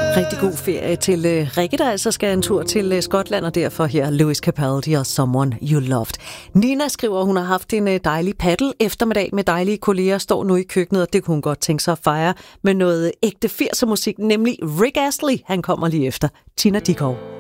Rigtig god ferie til Rikke, der altså skal en tur til Skotland, og derfor her Lewis Capaldi og Someone You Loved. Nina skriver, at hun har haft en dejlig paddle eftermiddag med dejlige kolleger, står nu i køkkenet, og det kunne hun godt tænke sig at fejre med noget ægte 80'er musik, nemlig Rick Astley. Han kommer lige efter Tina Dickow.